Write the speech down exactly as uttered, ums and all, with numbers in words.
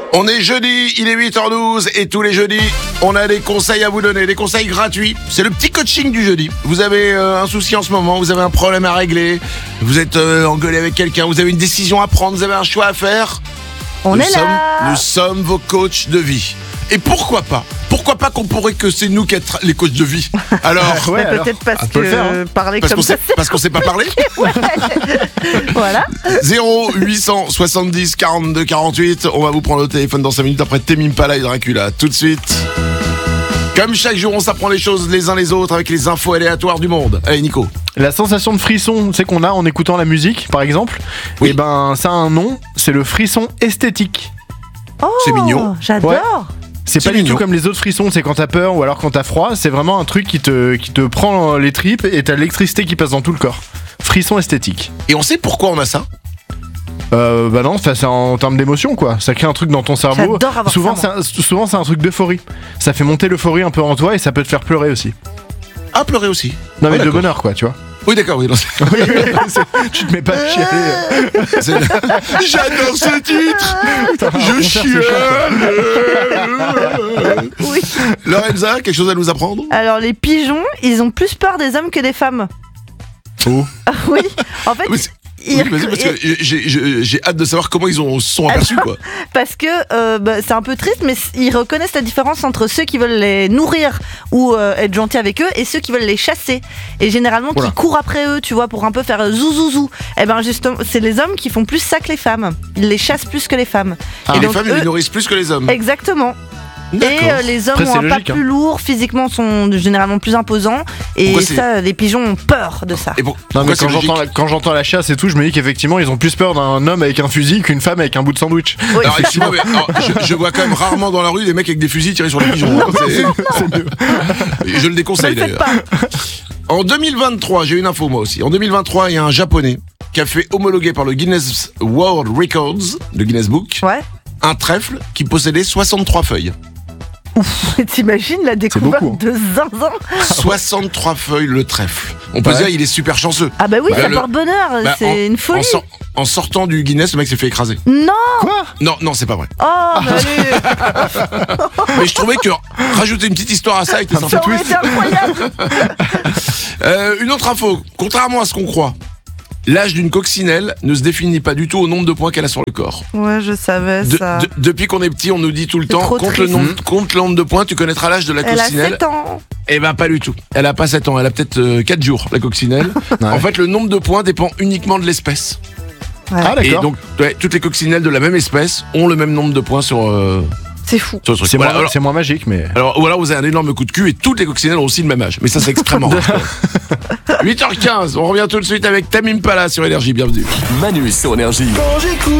On est jeudi, il est huit heures douze et tous les jeudis, on a des conseils à vous donner, des conseils gratuits. C'est le petit coaching du jeudi. Vous avez euh, un souci en ce moment, vous avez un problème à régler, vous êtes euh, engueulé avec quelqu'un, vous avez une décision à prendre, vous avez un choix à faire. On nous est sommes, là. Nous sommes vos coachs de vie. Et pourquoi pas Pourquoi pas qu'on pourrait que c'est nous qui être les coachs de vie. Alors, Ouais, alors, peut-être parce on peut que le faire, hein. parler parce comme qu'on ça, sait, parce qu'on sait pas parler. ouais. Voilà. zéro huit cent soixante-dix quarante-deux quarante-huit. On va vous prendre au téléphone dans cinq minutes après Tame Impala et Dracula. Tout de suite. Comme chaque jour, on s'apprend les choses les uns les autres avec les infos aléatoires du monde. Allez, Nico. La sensation de frisson, c'est qu'on a en écoutant la musique, par exemple. Oui. Et ben, ça a un nom, c'est le frisson esthétique. Oh, C'est mignon. J'adore. Ouais. C'est C'est pas du mignon. tout comme les autres frissons, c'est quand t'as peur ou alors quand t'as froid, c'est vraiment un truc qui te, qui te prend les tripes et t'as l'électricité qui passe dans tout le corps. Frisson esthétique. Et on sait pourquoi on a ça. Euh, bah non, ça, c'est en termes d'émotion quoi. Ça crée un truc dans ton cerveau. J'adore avoir souvent, ça, c'est un, souvent c'est un truc d'euphorie. Ça fait monter l'euphorie un peu en toi et ça peut te faire pleurer aussi. Ah, pleurer aussi. Non Ah, mais de d'accord. bonheur quoi, tu vois. Oui, d'accord, oui. non, c'est- C'est- tu te mets pas à chialer. c'est- J'adore ce titre. Je chiale. Oui. Lorenza, quelque chose à nous apprendre? Alors les pigeons, ils ont plus peur des hommes que des femmes. Oh. Ah oui. En fait, Oui, c'est- ils- oui, vas-y, parce que j'ai- j'ai j'ai hâte de savoir comment ils ont, se sont aperçus, quoi. parce que euh, bah, c'est un peu triste, mais c- ils reconnaissent la différence entre ceux qui veulent les nourrir ou euh, être gentils avec eux et ceux qui veulent les chasser. Et généralement, Oula. qui courent après eux, tu vois, pour un peu faire euh, zouzouzou. Et ben justement, c'est les hommes qui font plus ça que les femmes. Ils les chassent plus que les femmes. Ah. Et les donc, femmes, ils les eux- nourrissent plus que les hommes. Exactement. Et D'accord. euh, les hommes Après, ont c'est un logique, pas hein. plus lourd, physiquement sont généralement plus imposants. Et Pourquoi c'est- ça, les pigeons ont peur de ça. Et pour- Non pourquoi mais c'est quand logique j'entends, la, quand j'entends la chasse et tout, je me dis qu'effectivement ils ont plus peur d'un homme avec un fusil qu'une femme avec un bout de sandwich. Oui. Alors, excuse-moi, mais alors, je, je vois quand même rarement dans la rue des mecs avec des fusils tirés sur les pigeons. hein. C'est- Je le Ne déconseille le faites d'ailleurs. pas. En deux mille vingt-trois, j'ai une info moi aussi. En deux mille vingt-trois, il y a un japonais qui a fait homologuer par le Guinness World Records, le Guinness Book, Ouais. un trèfle qui possédait soixante-trois feuilles. T'imagines la découverte beaucoup, hein. de zinzin? soixante-trois feuilles le trèfle. On peut Ouais. dire il est super chanceux. Ah bah oui, Bah, ça le- porte bonheur, Bah, c'est en- une folie. En, sor- en sortant du Guinness, le mec s'est fait écraser. Non. Quoi? Non, non, c'est pas vrai. Oh, bah allez. Mais je trouvais que rajouter une petite histoire à ça était Un sympa. Ça aurait été incroyable. Euh, une autre info, contrairement à ce qu'on croit, l'âge d'une coccinelle ne se définit pas du tout au nombre de points qu'elle a sur le corps. Ouais, je savais De- ça. de- depuis qu'on est petit, on nous dit tout le C'est temps, trop compte le, triste. nombre, compte le nombre de points, tu connaîtras l'âge de la Elle a coccinelle. sept ans. Eh ben pas du tout. Elle a pas sept ans, elle a peut-être euh, quatre jours, la coccinelle. Ouais. En fait, le nombre de points dépend uniquement de l'espèce. Ouais. Ah Et d'accord. donc, ouais, toutes les coccinelles de la même espèce ont le même nombre de points sur, euh, C'est fou. sur le truc. C'est Voilà, moins, alors, c'est moins magique mais... alors, ou alors vous avez un énorme coup de cul et toutes les coccinelles ont aussi le même âge. Mais ça, c'est extrêmement rare. huit heures quinze, on revient tout de suite avec Tame Impala sur Énergie. Bienvenue. Manu sur Énergie. Quand j'écoute